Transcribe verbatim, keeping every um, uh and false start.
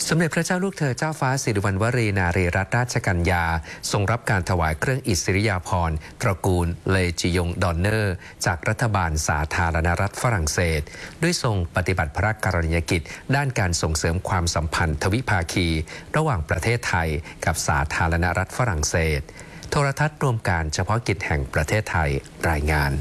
สมเด็จพระเจ้าลูกเธอเจ้าฟ้าสิริวัณวรีนารีรัตนราชกัญญาทรงรับการถวายเครื่องอิสริยาภรณ์ตระกูลเลจิยงดอนเนอร์จากรัฐบาลสาธารณรัฐฝรั่งเศสด้วยทรงปฏิบัติพระกรณียกิจด้านการส่งเสริมความสัมพันธ์ทวิภาคีระหว่างประเทศไทยกับสาธารณรัฐฝรั่งเศสโทรทัศน์รวมการเฉพาะกิจแห่งประเทศไทยรายงาน